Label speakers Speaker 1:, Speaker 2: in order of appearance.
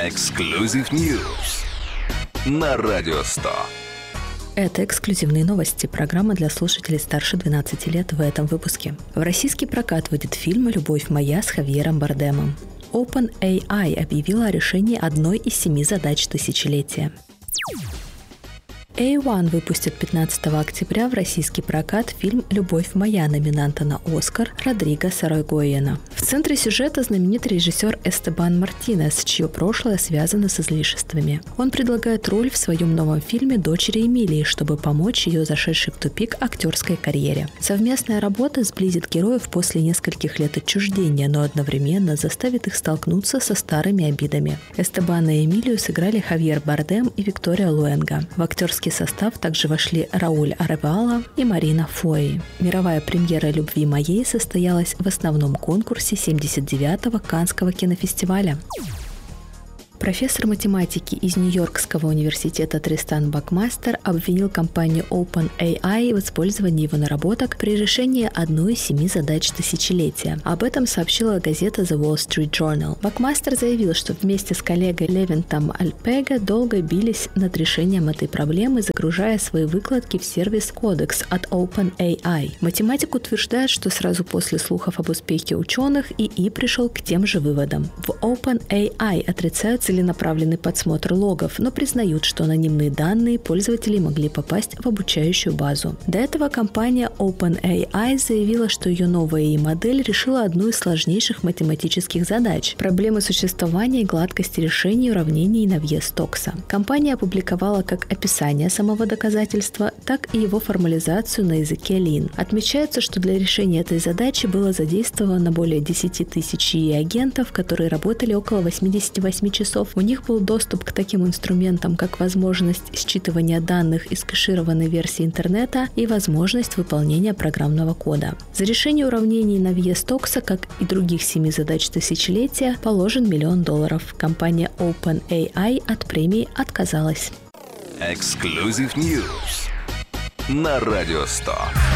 Speaker 1: Exclusive News на Радио 100.
Speaker 2: Это эксклюзивные новости, программа для слушателей старше 12 лет в этом выпуске. В российский прокат выйдет фильм «Любовь моя» с Хавьером Бардемом. OpenAI объявила о решении одной из 7 задач тысячелетия. A1 выпустит 15 октября в российский прокат фильм «Любовь моя» номинанта на «Оскар» Родриго Соройгоена. В центре сюжета знаменитый режиссер Эстебан Мартинес, чье прошлое связано с излишествами. Он предлагает роль в своем новом фильме дочери Эмилии, чтобы помочь ее зашедшей в тупик актерской карьере. Совместная работа сблизит героев после нескольких лет отчуждения, но одновременно заставит их столкнуться со старыми обидами. Эстебана и Эмилию сыграли Хавьер Бардем и Виктория Луэнга. В актерский состав также вошли Рауль Аревала и Марина Фои. Мировая премьера «Любви моей» состоялась в основном конкурсе 79-го Каннского кинофестиваля. Профессор математики из Нью-Йоркского университета Тристан Бакмастер обвинил компанию OpenAI в использовании его наработок при решении одной из 7 задач тысячелетия. Об этом сообщила газета The Wall Street Journal. Бакмастер заявил, что вместе с коллегой Левинтом Альпега долго бились над решением этой проблемы, загружая свои выкладки в сервис Codex от OpenAI. Математик утверждает, что сразу после слухов об успехе ученых ИИ пришел к тем же выводам. В OpenAI отрицают целенаправленный подсмотр логов, но признают, что анонимные данные пользователей могли попасть в обучающую базу. До этого компания OpenAI заявила, что ее новая ИИ-модель решила одну из сложнейших математических задач – проблемы существования и гладкости решений уравнений Навье-Стокса. Компания опубликовала как описание самого доказательства, так и его формализацию на языке Lean. Отмечается, что для решения этой задачи было задействовано более 10 тысяч ИИ-агентов, которые работали около 88 часов. У них был доступ к таким инструментам, как возможность считывания данных из кэшированной версии интернета и возможность выполнения программного кода. За решение уравнений Навье-Стокса, как и других 7 задач тысячелетия, положен $1 миллион. Компания OpenAI от премии отказалась.
Speaker 1: Exclusive News на Радио 100.